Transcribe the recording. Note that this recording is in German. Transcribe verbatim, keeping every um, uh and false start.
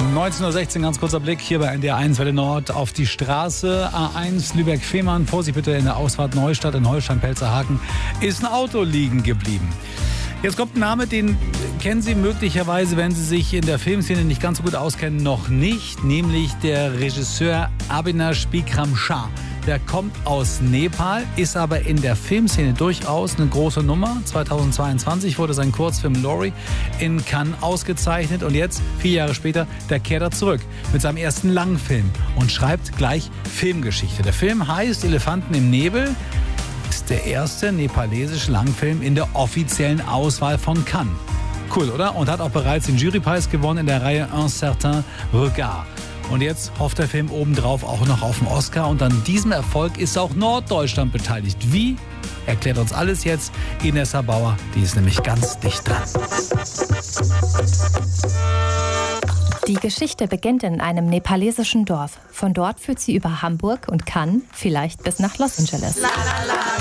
neunzehn Uhr sechzehn, ganz kurzer Blick hier bei N D R eins Welle Nord auf die Straße. A eins Lübeck-Fehmarn, Vorsicht bitte, in der Ausfahrt Neustadt in Holstein-Pelzerhaken ist ein Auto liegen geblieben. Jetzt kommt ein Name, den kennen Sie möglicherweise, wenn Sie sich in der Filmszene nicht ganz so gut auskennen, noch nicht, nämlich der Regisseur Avinash Bikram Shah. Der kommt aus Nepal, ist aber in der Filmszene durchaus eine große Nummer. zweitausendzweiundzwanzig wurde sein Kurzfilm Lorry in Cannes ausgezeichnet und jetzt, vier Jahre später, der kehrt er zurück mit seinem ersten Langfilm und schreibt gleich Filmgeschichte. Der Film heißt Elefanten im Nebel, ist der erste nepalesische Langfilm in der offiziellen Auswahl von Cannes. Cool, oder? Und hat auch bereits den Jurypreis gewonnen in der Reihe Un certain regard. Und jetzt hofft der Film obendrauf auch noch auf den Oscar. Und an diesem Erfolg ist auch Norddeutschland beteiligt. Wie? Erklärt uns alles jetzt Inessa Bauer. Die ist nämlich ganz dicht dran. Die Geschichte beginnt in einem nepalesischen Dorf. Von dort führt sie über Hamburg und Cannes, vielleicht bis nach Los Angeles.